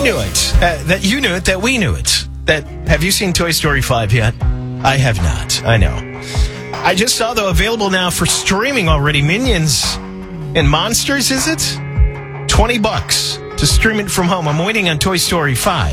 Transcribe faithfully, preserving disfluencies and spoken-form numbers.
knew it. Uh, that you knew it. That we knew it. That have you seen Toy Story five yet? I have not. I know. I just saw, though, available now for streaming already. Minions and Monsters, is it? twenty bucks to stream it from home. I'm waiting on Toy Story five.